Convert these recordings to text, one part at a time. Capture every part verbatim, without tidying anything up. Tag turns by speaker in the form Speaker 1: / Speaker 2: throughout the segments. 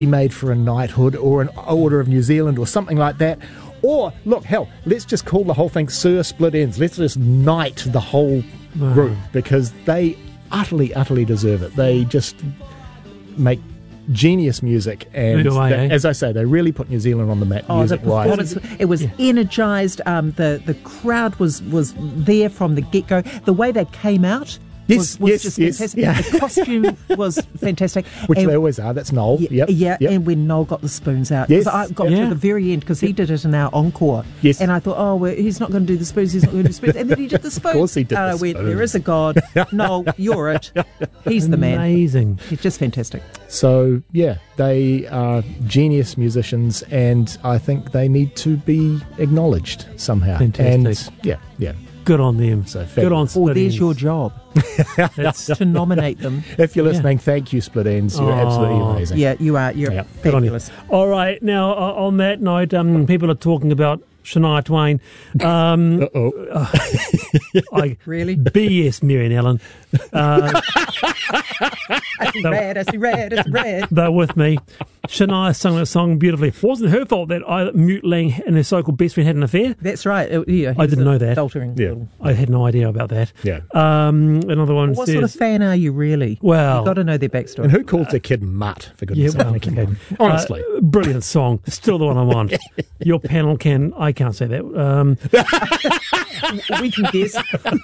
Speaker 1: made for a knighthood or an Order of New Zealand or something like that. Or, look, hell, let's just call the whole thing Sir Split Ends. Let's just knight the whole group because they utterly, utterly deserve it. They just make genius music, and
Speaker 2: Way,
Speaker 1: they,
Speaker 2: eh?
Speaker 1: as I say, they really put New Zealand on the map.
Speaker 3: Oh, the performance,
Speaker 1: music-wise.
Speaker 3: it was yeah. energised. Um, the, the crowd was, was there from the get-go. The way they came out
Speaker 1: Yes,
Speaker 3: was, was
Speaker 1: yes,
Speaker 3: just
Speaker 1: yes,
Speaker 3: fantastic.
Speaker 1: yeah.
Speaker 3: The costume was fantastic.
Speaker 1: Which
Speaker 3: and,
Speaker 1: they always are. That's Noel.
Speaker 3: Yeah,
Speaker 1: yep,
Speaker 3: yeah
Speaker 1: yep.
Speaker 3: and when Noel got the spoons out.
Speaker 1: Yes.
Speaker 3: I got
Speaker 2: Yeah.
Speaker 3: to the very end because he did it in our encore.
Speaker 1: Yes.
Speaker 3: And I thought, oh, well, he's not going to do the spoons, he's not going to do the spoons. And then he did the spoons.
Speaker 1: Of course he did
Speaker 3: And
Speaker 1: the
Speaker 3: I went,
Speaker 1: spoons.
Speaker 3: there is a God. Noel, you're it. He's the man.
Speaker 2: Amazing.
Speaker 3: He's just fantastic.
Speaker 1: So, yeah, they are genius musicians, and I think they need to be acknowledged somehow.
Speaker 2: Fantastic.
Speaker 1: And, yeah, yeah.
Speaker 2: Good on them.
Speaker 1: So
Speaker 2: Good on
Speaker 3: Well,
Speaker 2: Split
Speaker 3: there's
Speaker 2: Ends.
Speaker 3: your job.
Speaker 2: That's
Speaker 3: to nominate them.
Speaker 1: If you're listening, thank you, Split Ends. You're
Speaker 2: Oh.
Speaker 1: absolutely amazing.
Speaker 3: Yeah, you are. You're
Speaker 1: Yeah.
Speaker 2: Good on you.
Speaker 3: fabulous.
Speaker 2: All right, now uh, on that note, um, people are talking about Shania Twain. Um,
Speaker 1: Uh-oh.
Speaker 2: I,
Speaker 3: Really?
Speaker 2: B S, Mary and Ellen. Uh,
Speaker 3: I see red, I see red, I see red.
Speaker 2: they're with me. Shania sung that song beautifully. It wasn't her fault that I, Mute Lang and her so-called best friend had an affair.
Speaker 3: That's right. It- yeah,
Speaker 2: I
Speaker 3: he's
Speaker 2: didn't
Speaker 3: a
Speaker 2: know that.
Speaker 3: Adultering.
Speaker 1: Yeah.
Speaker 3: little-
Speaker 2: I had no idea about that.
Speaker 1: Yeah.
Speaker 2: Um, another one
Speaker 3: What
Speaker 2: says...
Speaker 3: sort of fan are you really?
Speaker 2: Well-
Speaker 3: You've got to know their backstory.
Speaker 1: And who calls their kid Mutt, for goodness
Speaker 2: Yeah,
Speaker 1: sake?
Speaker 2: well, okay.
Speaker 1: Honestly.
Speaker 2: Uh, brilliant song. Still the one I want. Your panel can... I can't say that. Um,
Speaker 3: We can guess.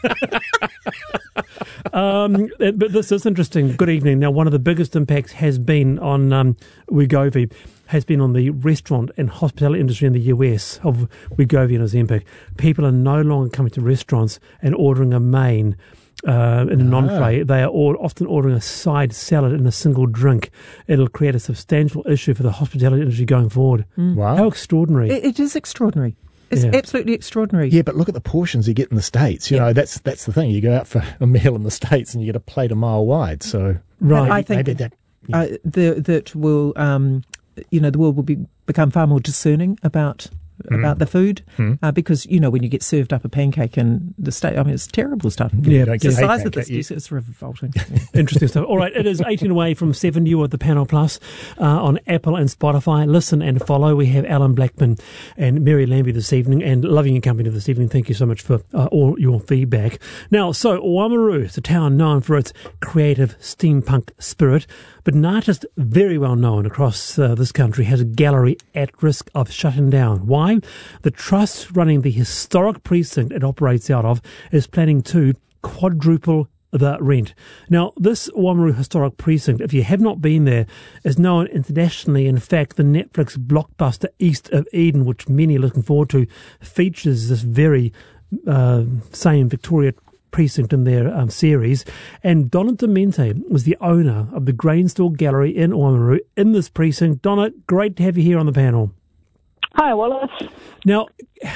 Speaker 2: um, but this is interesting. Good evening. Now, one of the biggest impacts has been on um, Wegovy, has been on the restaurant and hospitality industry in the U S of Wegovy and Ozempic. People are no longer coming to restaurants and ordering a main uh, in an entree. They are all often ordering a side salad and a single drink. It'll create a substantial issue for the hospitality industry going forward.
Speaker 1: Wow.
Speaker 2: How extraordinary.
Speaker 3: It, it is extraordinary. It's
Speaker 2: Yeah.
Speaker 3: absolutely extraordinary.
Speaker 1: Yeah, but look at the portions you get in the States. You
Speaker 3: Yeah.
Speaker 1: know, that's that's the thing. You go out for a meal in the States and you get a plate a mile wide. So,
Speaker 2: Right.
Speaker 3: I think
Speaker 1: maybe that...
Speaker 3: uh, the, that will, um, you know, the world will be, become far more discerning about about the food uh, because, you know, when you get served up a pancake in the state, I mean, it's terrible stuff.
Speaker 2: Yeah,
Speaker 1: don't
Speaker 3: The
Speaker 1: get
Speaker 3: size
Speaker 1: hate
Speaker 3: of this
Speaker 1: pancake,
Speaker 3: dish is revolting.
Speaker 2: Interesting stuff. All right, it is eighteen away from seven. You are the Panel Plus uh, on Apple and Spotify. Listen and follow. We have Alan Blackman and Mary Lambie this evening, and loving your company this evening. Thank you so much for uh, all your feedback. Now, so Oamaru is a town known for its creative steampunk spirit, but an artist very well known across uh, this country has a gallery at risk of shutting down. Why? The trust running the historic precinct it operates out of is planning to quadruple the rent. Now, this Oamaru Historic Precinct, if you have not been there, is known internationally. In fact, the Netflix blockbuster East of Eden, which many are looking forward to, features this very uh, same Victoria precinct in their um, series. And Donna Demente was the owner of the Grain Store Gallery in Oamaru in this precinct. Donna, great to have you here on the panel.
Speaker 4: Hi, Wallace.
Speaker 2: Now,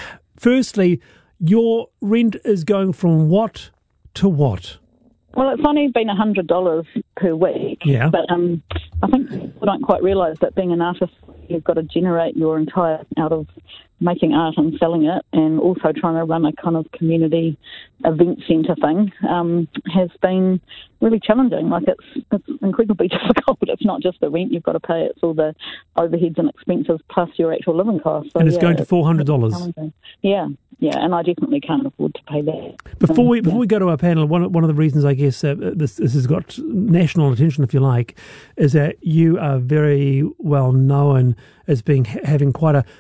Speaker 2: firstly, your rent is going from what to what?
Speaker 4: Well, it's only been one hundred dollars per week.
Speaker 2: Yeah.
Speaker 4: But um, I think people don't quite realise that being an artist, you've got to generate your entire out of making art and selling it, and also trying to run a kind of community event centre thing um, has been really challenging. Like, it's, it's incredibly difficult. It's not just the rent you've got to pay, it's all the overheads and expenses plus your actual living costs. So,
Speaker 2: And it's
Speaker 4: yeah,
Speaker 2: going to four hundred dollars.
Speaker 4: challenging. Yeah, yeah, and I definitely can't afford to pay that.
Speaker 2: Before
Speaker 4: Um,
Speaker 2: we before we go to our panel, one one of the reasons I guess uh, this this has got national attention, if you like, is that you are very well known as being having quite a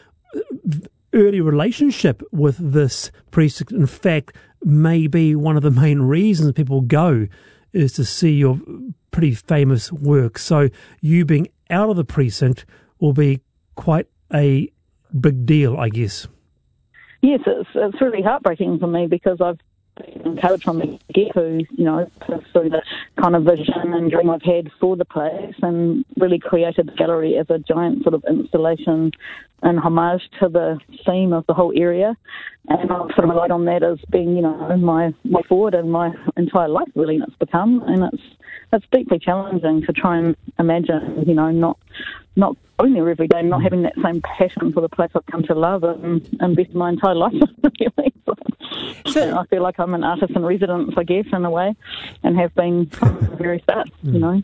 Speaker 2: early relationship with this precinct. In fact, maybe one of the main reasons people go is to see your pretty famous work. So you being out of the precinct will be quite a big deal, I guess.
Speaker 4: Yes, it's it's really heartbreaking for me because I've been encouraged from the get-go, you know, pursue the kind of vision and dream I've had for the place, and really created the gallery as a giant sort of installation and homage to the theme of the whole area. And I've sort of relied on that as being, you know, my way forward in my entire life, really, and it's become. And it's it's deeply challenging to try and imagine, you know, not not going there every day and not having that same passion for the place I've come to love and invest my entire life in, really. So I feel like I'm an artist in residence, I guess, in a way, and have been from the very start, you know.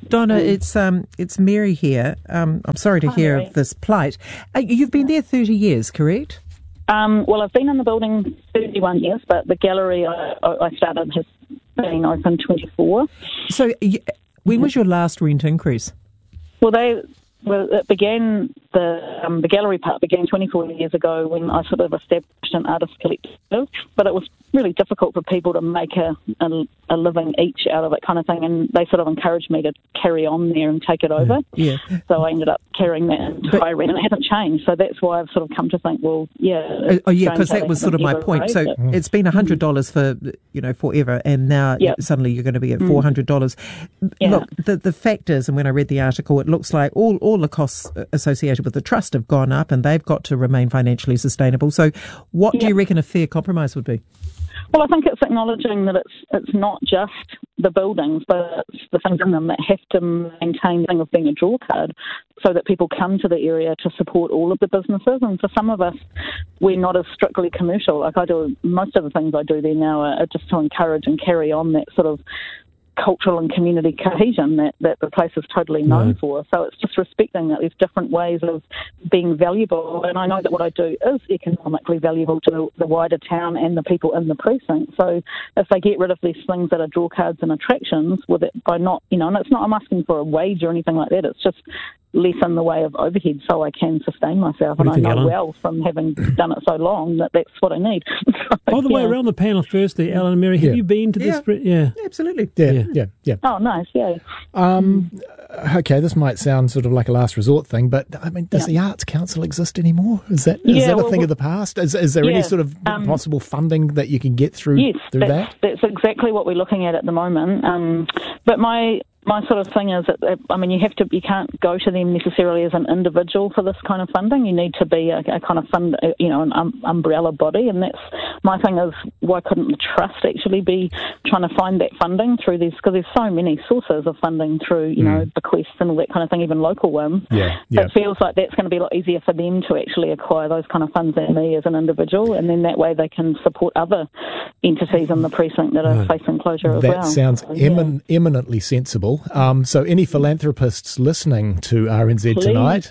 Speaker 3: Donna, it's um, it's Mary here. Um, I'm sorry to
Speaker 4: Hi,
Speaker 3: hear
Speaker 4: Mary.
Speaker 3: of this plight. Uh, you've been there thirty years, correct?
Speaker 4: Um, well, I've been in the building thirty-one years, but the gallery I, I started has been open twenty-four.
Speaker 3: So, y- when was your last rent increase?
Speaker 4: Well, they well, it began the um, the gallery part began twenty-four years ago when I sort of established an artist collective, but it was really difficult for people to make a, a, a living each out of it, kind of thing, and they sort of encouraged me to carry on there and take it over.
Speaker 3: Yeah.
Speaker 4: So I ended up carrying that entire rent, and it hasn't changed. So that's why I've sort of come to think, well, yeah.
Speaker 3: Uh, oh, yeah, because that was sort of my point. So
Speaker 4: it.
Speaker 3: it's been one hundred dollars for, you know, forever, and now
Speaker 4: Yep.
Speaker 3: suddenly you're going to be at four hundred dollars.
Speaker 4: Yeah.
Speaker 3: Look, the, the fact is, and when I read the article, it looks like all, all the costs associated with the trust have gone up, and they've got to remain financially sustainable. So what do
Speaker 4: Yep.
Speaker 3: you reckon a fair compromise would be?
Speaker 4: Well, I think it's acknowledging that it's it's not just the buildings, but it's the things in them that have to maintain the thing of being a draw card so that people come to the area to support all of the businesses. And for some of us, we're not as strictly commercial. Like I do, most of the things I do there now are, are just to encourage and carry on that sort of cultural and community cohesion that, that the place is totally known
Speaker 2: Right.
Speaker 4: for. So it's just respecting that there's different ways of being valuable. And I know that what I do is economically valuable to the, the wider town and the people in the precinct. So if they get rid of these things that are draw cards and attractions with it by not, you know, and it's not, I'm asking for a wage or anything like that. It's just less in the way of overhead so I can sustain myself.
Speaker 2: What
Speaker 4: And
Speaker 2: do you
Speaker 4: I
Speaker 2: think,
Speaker 4: know
Speaker 2: Alan?
Speaker 4: well from having done it so long that that's what I need. So,
Speaker 2: By the way,
Speaker 4: yeah.
Speaker 2: around the panel firstly, Alan and Mary, have
Speaker 1: Yeah.
Speaker 2: you been to this?
Speaker 3: Yeah.
Speaker 2: pre- Yeah.
Speaker 3: Absolutely.
Speaker 1: Yeah,
Speaker 2: Yeah.
Speaker 1: yeah, yeah.
Speaker 4: Oh, nice, yeah.
Speaker 1: Um, okay, this might sound sort of like a last resort thing, but I mean, does the Arts Council exist anymore? Is that is
Speaker 4: Yeah,
Speaker 1: that a
Speaker 4: well,
Speaker 1: thing
Speaker 4: well-
Speaker 1: of the past? Is, is there any
Speaker 4: Yeah,
Speaker 1: sort of
Speaker 4: um,
Speaker 1: possible funding that you can get through
Speaker 4: Yes,
Speaker 1: through
Speaker 4: that's,
Speaker 1: that?
Speaker 4: that's exactly what we're looking at at the moment. Um, but my my sort of thing is that uh, I mean, you have to you can't go to them necessarily as an individual for this kind of funding. You need to be a, a kind of fund, uh, you know, an um, umbrella body. And that's my thing is why couldn't the trust actually be trying to find that funding through these? Because there's so many sources of funding through, you know, bequests and all that kind of thing, even local ones.
Speaker 1: Yeah, yeah.
Speaker 4: It feels like that's going to be a lot easier for them to actually acquire those kind of funds than me as an individual, and then that way they can support other entities in the precinct that are
Speaker 2: Right.
Speaker 4: facing closure as
Speaker 1: That
Speaker 4: well.
Speaker 1: sounds
Speaker 4: So, yeah.
Speaker 1: emin- eminently sensible. Um, so, any philanthropists listening to R N Z
Speaker 4: Please.
Speaker 1: tonight,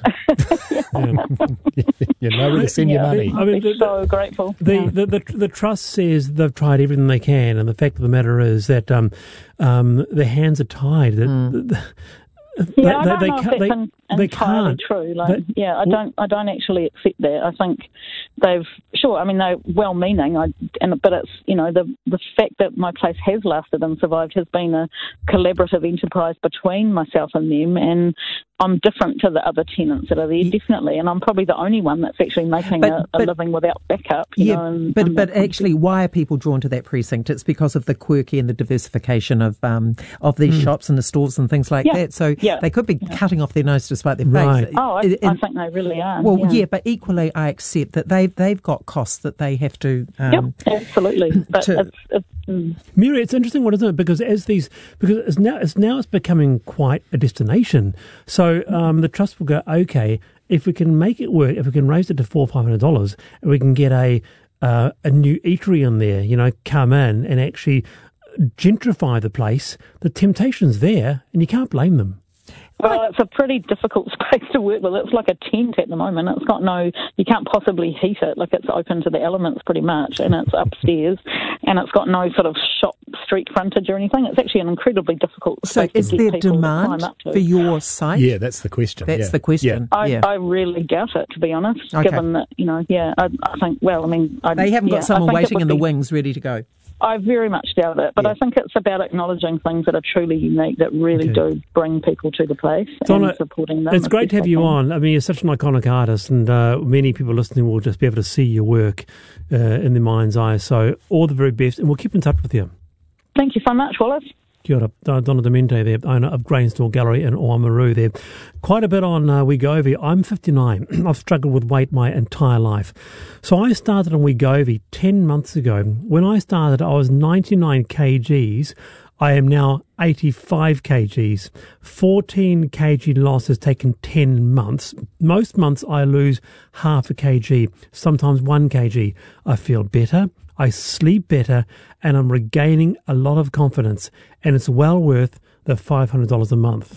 Speaker 1: you know where to send
Speaker 4: Yeah.
Speaker 1: your money.
Speaker 2: I mean,
Speaker 4: I'd be
Speaker 2: the-
Speaker 4: so grateful.
Speaker 2: The,
Speaker 4: Yeah.
Speaker 2: the, the the trust says they've tried everything they can, and the fact of the matter is that um, um, their hands are tied. That the,
Speaker 4: Yeah, I
Speaker 2: they-
Speaker 4: don't
Speaker 2: they
Speaker 4: know if
Speaker 2: can't-
Speaker 4: that's
Speaker 2: they-
Speaker 4: en-
Speaker 2: they
Speaker 4: entirely
Speaker 2: can't.
Speaker 4: true. Like,
Speaker 2: They-
Speaker 4: yeah, I don't, I don't actually accept that. I think they've, sure, I mean, they're well-meaning, I, and but it's, you know, the the fact that my place has lasted and survived has been a collaborative enterprise between myself and them, and I'm different to the other tenants that are there, definitely, and I'm probably the only one that's actually making
Speaker 3: But-
Speaker 4: a, a
Speaker 3: but-
Speaker 4: living without backup. You
Speaker 3: Yeah,
Speaker 4: know, and,
Speaker 3: but
Speaker 4: and
Speaker 3: but
Speaker 4: that-
Speaker 3: actually, why are people drawn to that precinct? It's because of the quirky and the diversification of um of these shops and the stores and things like
Speaker 4: Yeah,
Speaker 3: that. So
Speaker 4: yeah.
Speaker 3: they could be cutting off their nose to spite their
Speaker 2: Right.
Speaker 3: face.
Speaker 4: Oh, I,
Speaker 3: And-
Speaker 4: I think they really are.
Speaker 3: well,
Speaker 4: yeah.
Speaker 3: yeah. but equally, I accept that they they've got costs that they have to. Um,
Speaker 4: Yep, absolutely. But
Speaker 3: to-
Speaker 4: it's, it's, mm.
Speaker 2: Mary, it's interesting, what isn't it? Because as these, because it's now it's now it's becoming quite a destination. So um, the trust will go, okay, if we can make it work, if we can raise it to four or five hundred dollars, and we can get a uh, a new eatery in there, you know, come in and actually gentrify the place. The temptation's there, and you can't blame them.
Speaker 4: Well, it's a pretty difficult space to work with. It's like a tent at the moment. It's got no, you can't possibly heat it. Like it's open to the elements pretty much, and it's upstairs, and it's got no sort of shop street frontage or anything. It's actually an incredibly difficult
Speaker 3: so,
Speaker 4: space
Speaker 3: is
Speaker 4: to get
Speaker 3: there
Speaker 4: people to
Speaker 3: demand
Speaker 4: climb up to.
Speaker 3: for your site?
Speaker 1: Yeah, that's the question.
Speaker 3: That's
Speaker 1: yeah.
Speaker 3: the question.
Speaker 4: I,
Speaker 3: yeah.
Speaker 4: I really doubt it, to be honest,
Speaker 3: Okay.
Speaker 4: given that, you know, yeah, I, I think, well, I mean... I,
Speaker 3: They haven't
Speaker 4: yeah,
Speaker 3: got
Speaker 4: I
Speaker 3: someone
Speaker 4: think it
Speaker 3: waiting
Speaker 4: would
Speaker 3: in the
Speaker 4: be-
Speaker 3: wings ready to go.
Speaker 4: I very much doubt it, but
Speaker 3: Yeah.
Speaker 4: I think it's about acknowledging things that are truly unique, that really
Speaker 2: Okay.
Speaker 4: do bring people to the place
Speaker 2: Donna,
Speaker 4: and supporting them.
Speaker 2: It's
Speaker 4: as
Speaker 2: great to
Speaker 4: best
Speaker 2: have
Speaker 4: they
Speaker 2: you
Speaker 4: can.
Speaker 2: on. I mean, you're such an iconic artist, and uh, many people listening will just be able to see your work uh, in their mind's eye. So all the very best, and we'll keep in touch with you.
Speaker 4: Thank you so much, Wallace.
Speaker 2: Kia ora, uh, Donna Demente there, owner of Grainstall Gallery in Oamaru there. Quite a bit on uh, Wegovy. I'm fifty-nine. I've struggled with weight my entire life. So I started on Wegovy ten months ago. When I started, I was ninety-nine kilograms. I am now eighty-five kilograms. fourteen kilogram loss has taken ten months. Most months I lose half a kg, sometimes one kilogram. I feel better. I sleep better, and I'm regaining a lot of confidence, and it's well worth the five hundred dollars a month.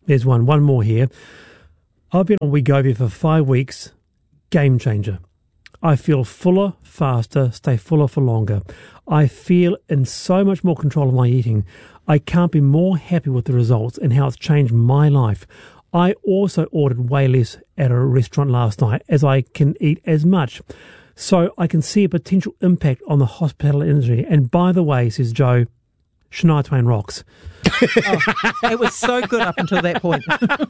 Speaker 2: There's one. One more here. I've been on Wegovy for five weeks. Game changer. I feel fuller, faster, stay fuller for longer. I feel in so much more control of my eating. I can't be more happy with the results and how it's changed my life. I also ordered way less at a restaurant last night as I can eat as much. So I can see a potential impact on the hospitality industry. And by the way, says Joe, Shania Twain rocks.
Speaker 3: Oh, it was so good up until that point.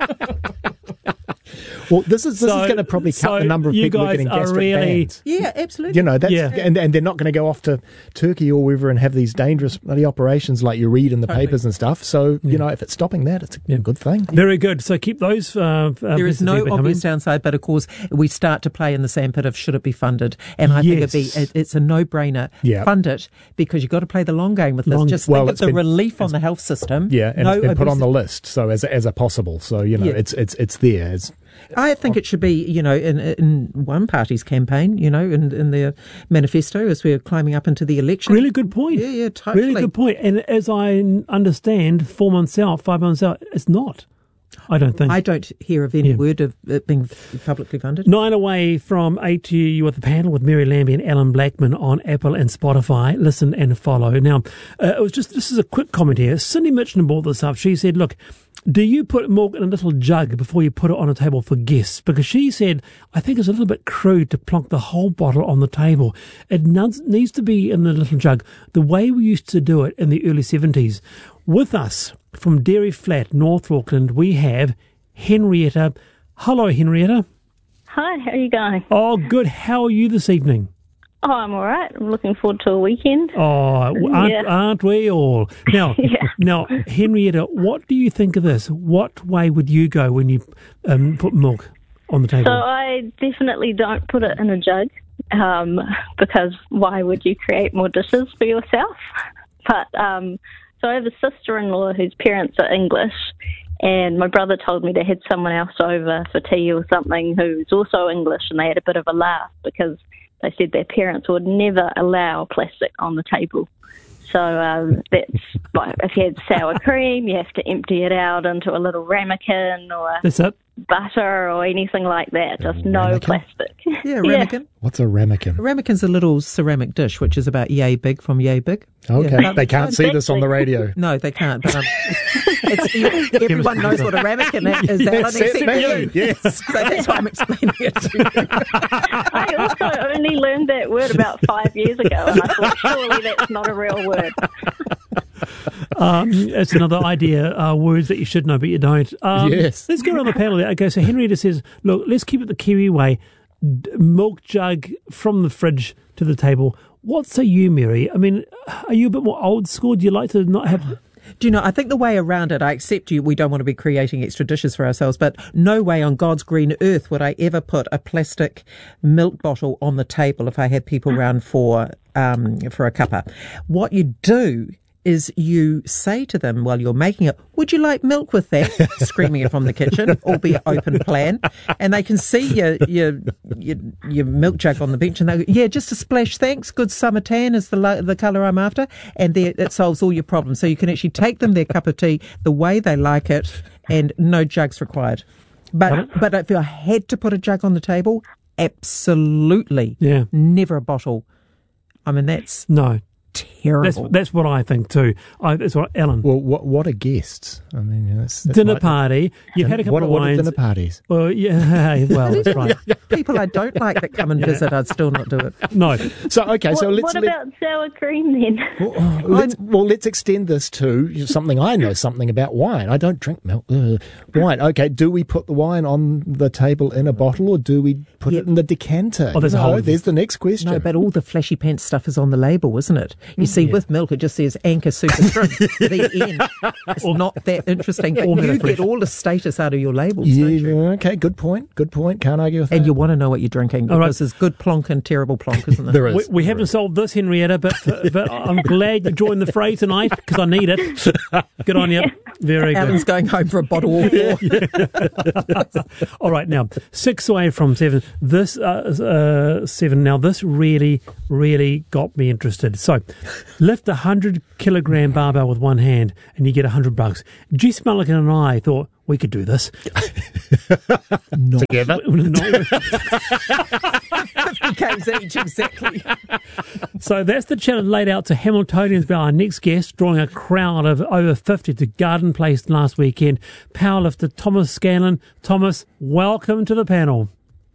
Speaker 1: Well, this is this
Speaker 2: So-
Speaker 1: is going to probably cut
Speaker 2: so
Speaker 1: the number of
Speaker 2: you
Speaker 1: people who are
Speaker 2: guys
Speaker 1: getting
Speaker 2: are
Speaker 1: gastric
Speaker 2: really-
Speaker 1: bans.
Speaker 3: Yeah, absolutely.
Speaker 1: You know, that's,
Speaker 2: Yeah.
Speaker 1: and, and they're not going to go off to Turkey or wherever and have these dangerous bloody operations like you read in the
Speaker 3: Totally.
Speaker 1: papers and stuff. So,
Speaker 2: Yeah.
Speaker 1: you know, if it's stopping that, it's a
Speaker 2: Yeah.
Speaker 1: good thing.
Speaker 2: Very good. So keep those. Uh, uh,
Speaker 3: There is
Speaker 2: pieces of
Speaker 3: no
Speaker 2: feedback
Speaker 3: obvious
Speaker 2: coming.
Speaker 3: downside, but of course we start to play in the sandpit of should it be funded, and I think it'd
Speaker 2: Yes.
Speaker 3: be it, it's a no-brainer.
Speaker 1: Yeah.
Speaker 3: Fund it because you've got to play the long game with this.
Speaker 2: Long-
Speaker 3: Just
Speaker 1: well,
Speaker 3: think of
Speaker 1: it's
Speaker 3: the
Speaker 1: been-
Speaker 3: relief on the health system.
Speaker 1: Yeah, and
Speaker 3: no
Speaker 1: it's been put on the
Speaker 3: obesity.
Speaker 1: list, so as a, as a possible. So, you know,
Speaker 3: Yeah.
Speaker 1: it's it's it's there. It's,
Speaker 3: I think it should be, you know, in, in one party's campaign, you know, in, in their manifesto as we're climbing up into the election.
Speaker 2: Really good point.
Speaker 3: Yeah, yeah, totally.
Speaker 2: Really good point. And as I understand, four months out, five months out, it's not. I don't think.
Speaker 3: I don't hear of any
Speaker 2: Yeah.
Speaker 3: word of it being publicly funded.
Speaker 2: Nine away from eight to you with the panel with Mary Lambie and Alan Blackman on Apple and Spotify. Listen and follow. Now, uh, it was just, this is a quick comment here. Cindy Mitchell brought this up. She said, look, do you put milk in a little jug before you put it on a table for guests? Because she said, I think it's a little bit crude to plonk the whole bottle on the table. It nuds- needs to be in the little jug, the way we used to do it in the early seventies. With us from Dairy Flat, North Auckland, we have Henrietta. Hello, Henrietta.
Speaker 5: Hi, how are you going?
Speaker 2: Oh, good. How are you this evening?
Speaker 5: Oh, I'm all right. I'm looking forward to a weekend.
Speaker 2: Oh, aren't,
Speaker 5: Yeah.
Speaker 2: aren't we all? Now,
Speaker 5: Yeah.
Speaker 2: now, Henrietta, what do you think of this? What way would you go when you um, put milk on the table?
Speaker 5: So I definitely don't put it in a jug um, because why would you create more dishes for yourself? But um, so I have a sister-in-law whose parents are English, and my brother told me they had someone else over for tea or something who's also English, and they had a bit of a laugh because they said their parents would never allow plastic on the table. So um, that's like if you had sour cream, you have to empty it out into a little ramekin or
Speaker 2: That's it.
Speaker 5: butter or anything like that. Just no
Speaker 1: Ramekin?
Speaker 5: plastic.
Speaker 3: Yeah, ramekin.
Speaker 1: what's a ramekin?
Speaker 3: A ramekin's a little ceramic dish, which is about yay big from yay big.
Speaker 1: Okay,
Speaker 3: Yeah.
Speaker 1: they can't see this on the radio.
Speaker 3: No, they can't. But um, it's, everyone knows what a ramekin is, Alan,
Speaker 1: Yes,
Speaker 3: except
Speaker 1: it's me,
Speaker 3: you.
Speaker 1: yes.
Speaker 3: So that's why I'm explaining it to you.
Speaker 5: I also only learned that word about five years ago, and I thought surely that's not a real word.
Speaker 2: Um, it's another idea, uh, words that you should know but you don't. Um,
Speaker 1: Yes.
Speaker 2: Let's go around the panel there. Okay, so Henrietta says, look, let's keep it the Kiwi way. D- milk jug from the fridge to the table. What say you, Mary? I mean, are you a bit more old school? Do you like to not have...
Speaker 3: Do you know, I think the way around it, I accept you, we don't want to be creating extra dishes for ourselves, but no way on God's green earth would I ever put a plastic milk bottle on the table if I had people round for, um, for a cuppa. What you do is you say to them while you're making it, would you like milk with that? Screaming it from the kitchen, albeit open plan. And they can see your, your, your, your milk jug on the bench and they go, yeah, just a splash, thanks. Good summer tan is the, lo- the colour I'm after. And there, it solves all your problems. So you can actually take them their cup of tea the way they like it and no jugs required. But, but if I had to put a jug on the table, absolutely.
Speaker 2: Yeah.
Speaker 3: Never a bottle. I mean, that's
Speaker 2: No.
Speaker 3: terrible.
Speaker 2: That's that's what I think too. I, that's what Ellen.
Speaker 1: Well, what what are guests? I mean, you know, that's, that's
Speaker 2: dinner
Speaker 1: my-
Speaker 2: party. You've had a couple
Speaker 1: what,
Speaker 2: of
Speaker 1: what are
Speaker 2: wines.
Speaker 1: dinner parties?
Speaker 2: Well, yeah. Well, that's right.
Speaker 3: People I don't like that come and visit, I'd still not do it.
Speaker 2: No.
Speaker 1: So okay, so
Speaker 5: what
Speaker 1: let's
Speaker 5: what
Speaker 1: let,
Speaker 5: about sour cream then?
Speaker 1: well, let's well let's extend this to something I know something about wine. I don't drink milk. Ugh. Wine. Okay, do we put the wine on the table in a bottle or do we put
Speaker 3: Yeah.
Speaker 1: it in the decanter?
Speaker 2: Oh, there's a
Speaker 1: No,
Speaker 2: whole-
Speaker 1: there's the next question.
Speaker 3: No, but all the flashy pants stuff is on the label, isn't it? You see,
Speaker 2: Yeah.
Speaker 3: with milk, it just says Anchor Super Trim. The end. It's not that interesting.
Speaker 2: Formula
Speaker 3: You
Speaker 2: Fresh.
Speaker 3: get all the status out of your labels,
Speaker 1: yeah,
Speaker 3: don't you?
Speaker 1: okay, good point. Good point. Can't argue with
Speaker 3: And
Speaker 1: that.
Speaker 3: you want to know what you're drinking
Speaker 2: All right.
Speaker 3: because there's good plonk and terrible plonk, isn't there?
Speaker 1: There is.
Speaker 2: We, we haven't solved this, Henrietta, but but I'm glad you joined the fray tonight because I need it. Good on you. Very good.
Speaker 3: Alan's going home for a bottle or four.
Speaker 2: All right, now six away from seven. This uh, uh, seven. Now this really, really got me interested. So, lift a hundred kilogram barbell with one hand, and you get a hundred bucks. Jess Mulligan and I thought, we could do this.
Speaker 1: Together.
Speaker 2: No.
Speaker 3: fifty kays each, exactly.
Speaker 2: So that's the challenge laid out to Hamiltonians by our next guest, drawing a crowd of over fifty to Garden Place last weekend. Powerlifter Thomas Scanlon. Thomas, welcome to the panel.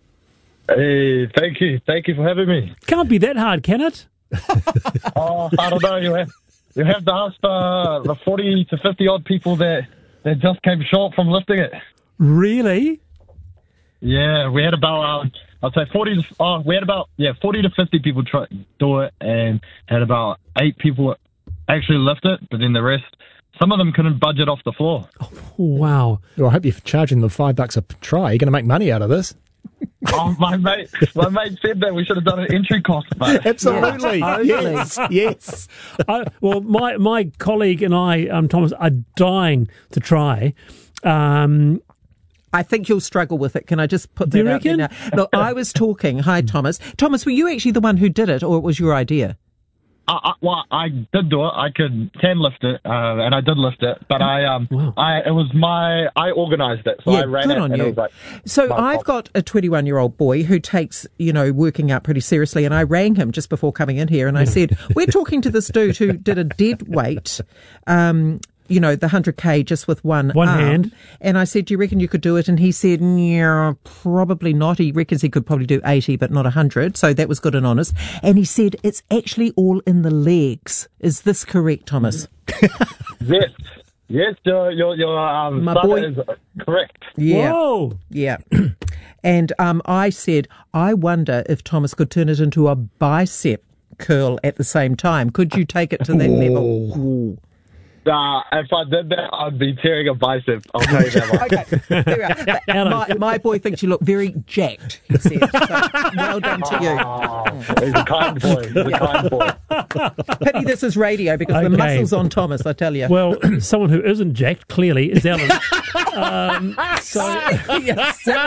Speaker 6: Hey, thank you. Thank you for having me.
Speaker 2: Can't be that hard, can it?
Speaker 6: Oh, I don't know. You have, you have to ask uh, the forty to fifty odd people that, that just came short from lifting it.
Speaker 2: Really?
Speaker 6: Yeah, we had about, um, I'd say forty to, oh, we had about, yeah, forty to fifty people try do it, and had about eight people actually lift it, but then the rest, some of them couldn't budge it off the floor.
Speaker 2: Oh, wow.
Speaker 1: Well, I hope you're charging them five bucks a try. You're going to make money out of this.
Speaker 6: Oh, my mate, my mate said that we should have done an entry cost, mate.
Speaker 1: Absolutely.
Speaker 3: Yeah,
Speaker 1: yes. Yes.
Speaker 2: I, well, my, my colleague and I, um, Thomas, are dying to try. Um,
Speaker 3: I think you'll struggle with it. Can I just put
Speaker 2: Do
Speaker 3: that
Speaker 2: you
Speaker 3: out there
Speaker 2: reckon?
Speaker 3: now? Look, I was talking. Hi, Thomas. Thomas, were you actually the one who did it, or it was your idea?
Speaker 6: I, I, well, I did do it. I could can lift it, uh, and I did lift it. But I, um,
Speaker 2: Wow.
Speaker 6: I, it was my, I organised it, so
Speaker 3: Yeah,
Speaker 6: I ran
Speaker 3: good
Speaker 6: it,
Speaker 3: on
Speaker 6: and
Speaker 3: you.
Speaker 6: it was like,
Speaker 3: So
Speaker 6: my
Speaker 3: I've
Speaker 6: fault.
Speaker 3: got a twenty-one-year-old boy who takes, you know, working out pretty seriously, and I rang him just before coming in here, and I said, we're talking to this dude who did a dead weight, um, you know, the one hundred K just with one
Speaker 2: One
Speaker 3: arm.
Speaker 2: hand.
Speaker 3: And I said, do you reckon you could do it? And he said, yeah, probably not. He reckons he could probably do eighty, but not one hundred. So that was good and honest. And he said, it's actually all in the legs. Is this correct, Thomas?
Speaker 6: Yes, yes, your your your um,
Speaker 3: My
Speaker 6: son
Speaker 3: boy.
Speaker 6: is correct.
Speaker 3: Yeah.
Speaker 2: Whoa.
Speaker 3: Yeah. And um, I said, I wonder if Thomas could turn it into a bicep curl at the same time. Could you take it to that level? Ooh.
Speaker 6: Uh, if I did that, I'd be tearing a bicep. I'll tell you that much.
Speaker 3: Okay, there we are. But
Speaker 2: Alan.
Speaker 3: my, my boy thinks you look very jacked, he said. So, well done to you.
Speaker 6: Oh, he's a kind boy. He's a kind boy.
Speaker 3: Pity this is radio because the
Speaker 2: Okay.
Speaker 3: muscle's on Thomas, I tell you.
Speaker 2: Well, someone who isn't jacked, clearly, is Alan. um, so,
Speaker 3: Yes.
Speaker 2: hey,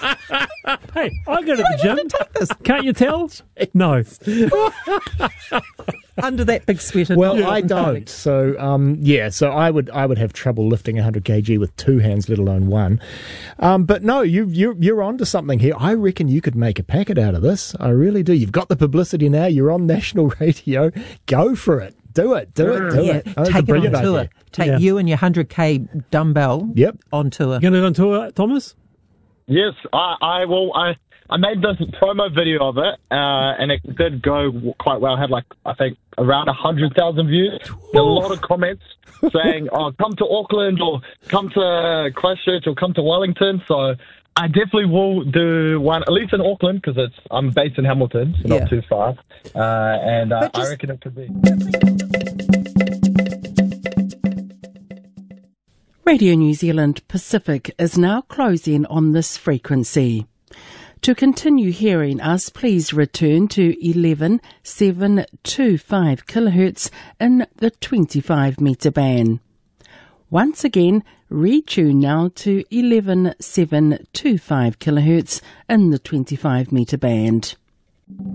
Speaker 2: I go to the gym. Can't you tell? No.
Speaker 3: Under that big sweater.
Speaker 1: Well,
Speaker 3: top.
Speaker 1: I don't. So, um, yeah. So I would, I would have trouble lifting one hundred kilograms with two hands, let alone one. Um, but no, you, you, you're onto something here. I reckon you could make a packet out of this. I really do. You've got the publicity now. You're on national radio. Go for it. Do it. Do it. Do
Speaker 3: Yeah,
Speaker 1: it. Oh, it's a
Speaker 3: take it on
Speaker 1: brilliant
Speaker 3: tour.
Speaker 1: idea.
Speaker 3: Take
Speaker 2: Yeah.
Speaker 3: you and your one hundred K dumbbell
Speaker 1: Yep.
Speaker 3: on tour.
Speaker 2: You going to go on tour, Thomas?
Speaker 6: Yes, I, I will. I, I made this promo video of it, uh, and it did go quite well. I had like, I think, around one hundred thousand views. A lot of comments saying, oh, come to Auckland or come to Christchurch or come to Wellington. So I definitely will do one, at least in Auckland, because it's I'm based in Hamilton, so
Speaker 3: Yeah.
Speaker 6: not too far. Uh, and uh,
Speaker 3: But just-
Speaker 6: I reckon it could be.
Speaker 7: Radio New Zealand Pacific is now closing on this frequency. To continue hearing us, please return to eleven seven two five kilohertz in the twenty-five metre band. Once again, retune now to eleven seven two five kilohertz in the twenty-five metre band.